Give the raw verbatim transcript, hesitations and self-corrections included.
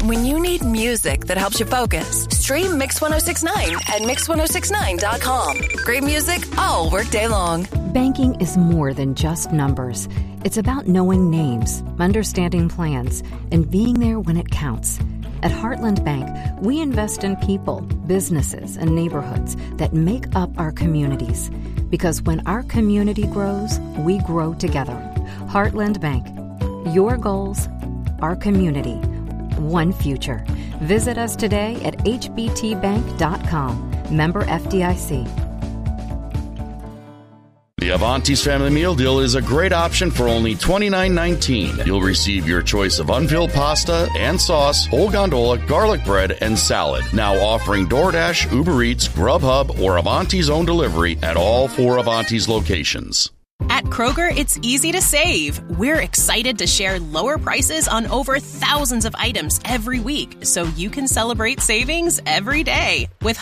When you need music that helps you focus, stream Mix one oh six point nine at mix ten sixty-nine dot com. Great music all workday long. Banking is more than just numbers. It's about knowing names, understanding plans, and being there when it counts. At Heartland Bank, we invest in people, businesses, and neighborhoods that make up our communities. Because when our community grows, we grow together. Heartland Bank. Your goals, our community, one future. Visit us today at h b t bank dot com. Member F D I C. The Avanti's Family Meal Deal is a great option for only twenty-nine nineteen. You'll receive your choice of unfilled pasta and sauce, whole gondola, garlic bread, and salad. Now offering DoorDash, Uber Eats, Grubhub, or Avanti's own delivery at all four Avanti's locations. At Kroger, it's easy to save. We're excited to share lower prices on over thousands of items every week, so you can celebrate savings every day with